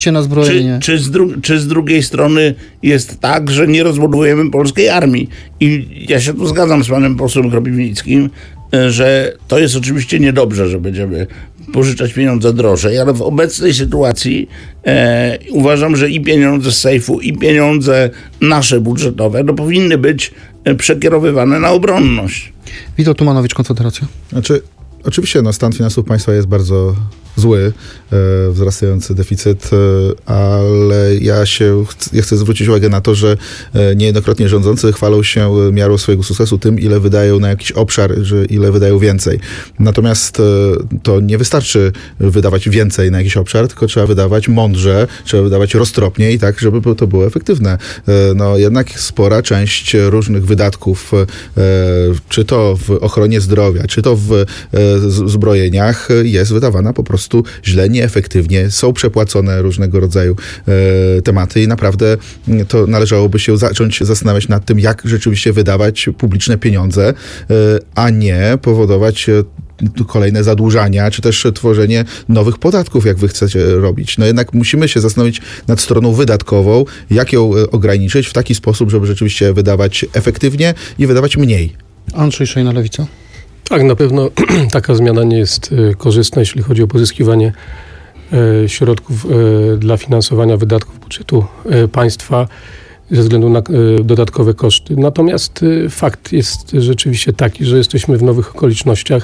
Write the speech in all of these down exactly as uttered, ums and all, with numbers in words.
na zbrojenie. Czy, czy, z dru- czy z drugiej strony jest tak, że nie rozbudowujemy polskiej armii? I ja się tu zgadzam z panem posłem Kropiwnickim, że to jest oczywiście niedobrze, że będziemy pożyczać pieniądze drożej, ale w obecnej sytuacji e, uważam, że i pieniądze z sejfu, i pieniądze nasze budżetowe no, powinny być przekierowywane na obronność. Witold Tumanowicz, Konfederacja. Znaczy, oczywiście no, stan finansów państwa jest bardzo zły, e, wzrastający deficyt, e, ale ja się ch- ja chcę zwrócić uwagę na to, że e, niejednokrotnie rządzący chwalą się miarą swojego sukcesu tym, ile wydają na jakiś obszar, że ile wydają więcej. Natomiast e, to nie wystarczy wydawać więcej na jakiś obszar, tylko trzeba wydawać mądrze, trzeba wydawać roztropniej, tak, żeby to było efektywne. E, no jednak spora część różnych wydatków, e, czy to w ochronie zdrowia, czy to w e, z- zbrojeniach jest wydawana po prostu źle, nieefektywnie, są przepłacone różnego rodzaju e, tematy i naprawdę to należałoby się zacząć zastanawiać nad tym, jak rzeczywiście wydawać publiczne pieniądze, e, a nie powodować e, kolejne zadłużania, czy też tworzenie nowych podatków, jak wy chcecie robić. No jednak musimy się zastanowić nad stroną wydatkową, jak ją e, ograniczyć w taki sposób, żeby rzeczywiście wydawać efektywnie i wydawać mniej. Andrzej Szejna, Lewica. Tak, na pewno taka zmiana nie jest e, korzystna, jeśli chodzi o pozyskiwanie e, środków e, dla finansowania wydatków budżetu e, państwa ze względu na e, dodatkowe koszty. Natomiast e, fakt jest rzeczywiście taki, że jesteśmy w nowych okolicznościach.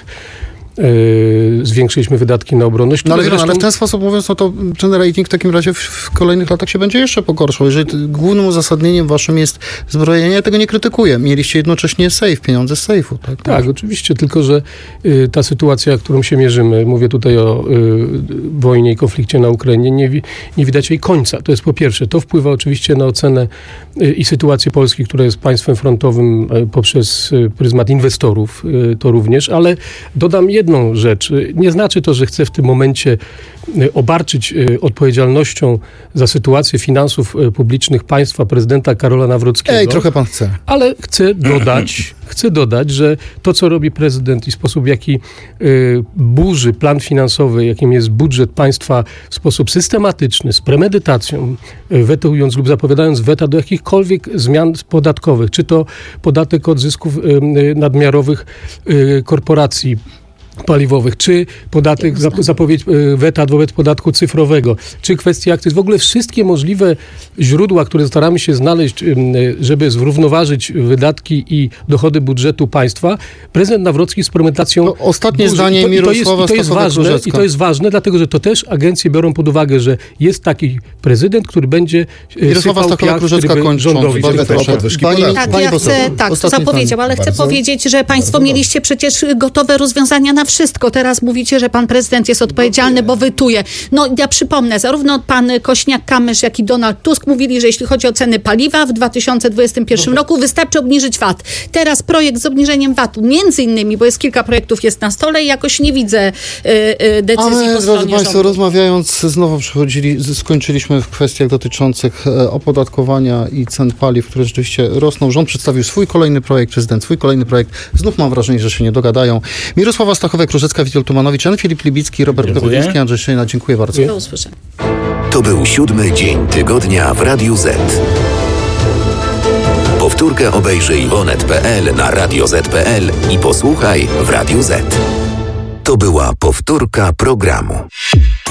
Yy, zwiększyliśmy wydatki na obronność. No ale, zresztą... ale w ten sposób mówiąc, no to ten rating w takim razie w, w kolejnych latach się będzie jeszcze pogorszał. Jeżeli t- głównym uzasadnieniem waszym jest zbrojenie, ja tego nie krytykuję. Mieliście jednocześnie sejf, pieniądze z sejfu. Tak, tak oczywiście, tylko że y, ta sytuacja, którą się mierzymy, mówię tutaj o y, wojnie i konflikcie na Ukrainie, nie, wi- nie widać jej końca. To jest po pierwsze. To wpływa oczywiście na ocenę y, i sytuację Polski, która jest państwem frontowym y, poprzez y, pryzmat inwestorów, y, to również, ale dodam jedno jedną rzecz. Nie znaczy to, że chcę w tym momencie obarczyć odpowiedzialnością za sytuację finansów publicznych państwa prezydenta Karola Nawrockiego. Ej, trochę pan chce. Ale chcę dodać, chcę dodać, że to, co robi prezydent i sposób, w jaki y, burzy plan finansowy, jakim jest budżet państwa w sposób systematyczny, z premedytacją, y, wetując lub zapowiadając weta do jakichkolwiek zmian podatkowych, czy to podatek od zysków y, y, nadmiarowych y, korporacji paliwowych, czy podatek, zapowiedź weta wobec podatku cyfrowego, czy kwestia akcyz. W ogóle wszystkie możliwe źródła, które staramy się znaleźć, żeby zrównoważyć wydatki i dochody budżetu państwa, prezydent Nawrocki z premedytacją... To ostatnie burzy. zdanie to, Mirosława I to jest, i to jest ważne, I to jest ważne, dlatego, że to też agencje biorą pod uwagę, że jest taki prezydent, który będzie Mirosława Stachowa-Różecka rządowi. Pani, tak, pani ja poseł, chcę, tak, zapowiedział, ale chcę bardzo, powiedzieć, że państwo mieliście przecież gotowe rozwiązania na wszystko. Teraz mówicie, że pan prezydent jest odpowiedzialny, bo wytuje. No ja przypomnę, zarówno pan Kośniak-Kamysz, jak i Donald Tusk mówili, że jeśli chodzi o ceny paliwa w dwa tysiące dwudziestym pierwszym roku, wystarczy obniżyć V A T. Teraz projekt z obniżeniem V A T-u, między innymi, bo jest kilka projektów jest na stole i jakoś nie widzę y, y, decyzji Ale, po drodzy stronie państwo, rządu. rozmawiając, znowu przechodzili, skończyliśmy w kwestiach dotyczących opodatkowania i cen paliw, które rzeczywiście rosną. Rząd przedstawił swój kolejny projekt, prezydent swój kolejny projekt. Znów mam wrażenie, że się nie dogadają. Mirosława Stachowa-Różecka, Witold Tumanowicz, Jan Filip Libicki, Robert Kropiwnicki, Andrzej Szejna. Dziękuję bardzo. Do usłyszenia. To był siódmy dzień tygodnia w Radiu Z. Powtórkę obejrzyj w onet kropka pe el, na radio zet kropka pe el i posłuchaj w Radiu Z. To była powtórka programu.